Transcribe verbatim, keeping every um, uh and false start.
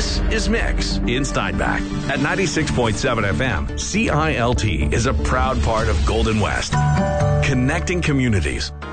This is Mix in Steinbach at ninety-six point seven F M. C I L T is a proud part of Golden West, connecting communities